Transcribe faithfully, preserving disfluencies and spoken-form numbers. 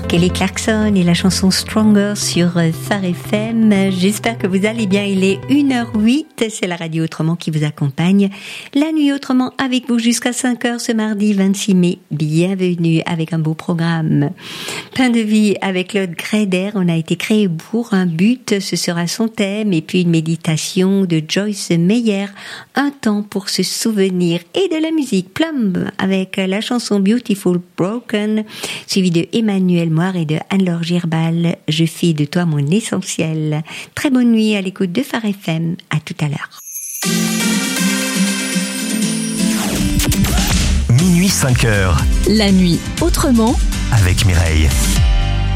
Kelly Clarkson et la chanson Stronger sur Phare F M. J'espère que vous allez bien. Il est une heure huit. C'est la radio Autrement qui vous accompagne. La nuit Autrement avec vous jusqu'à cinq heures ce mardi vingt-six mai. Bienvenue avec un beau programme. Pain de vie avec Claude Greider. On a été créé pour un but. Ce sera son thème. Et puis une méditation de Joyce Meyer. Un temps pour se souvenir. Et de la musique Plum avec la chanson Beautiful Broken. Suivi de Emmanuel Moire et de Anne-Laure Girbal, Je fais de toi mon essentiel. Très bonne nuit à l'écoute de Phare F M. À tout à l'heure. Minuit cinq heures. La nuit autrement avec Mireille.